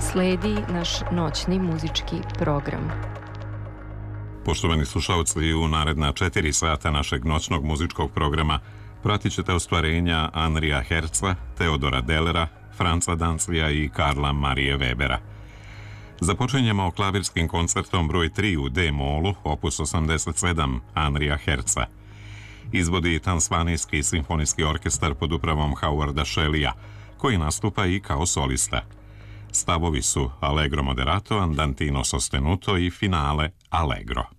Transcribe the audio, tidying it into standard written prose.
Sledi naš noćni muzički program. Poštovani slušalci, u naredna 4 sata našeg noćnog muzičkog programa pratit ćete ostvarenja Anrija Herca, Teodora Dellera, Franca Danzija i Karla Marije Webera. Započinjemo klavirskim koncertom broj 3 u D-molu, opus 87 Anrija Herca. Izvodi Tansvanijski simfonijski orkestar pod upravom Howarda Shelleya, koji nastupa i kao solista. Stavovi su Allegro moderato, Andantino sostenuto i finale Allegro.